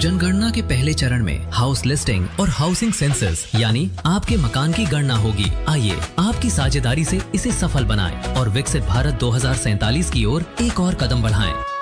जनगणना के पहले चरण में हाउस लिस्टिंग और हाउसिंग सेंसस यानी आपके मकान की गणना होगी। आइए आपकी साझेदारी से इसे सफल बनाएं और विकसित भारत 2047 की ओर एक और कदम बढ़ाएं।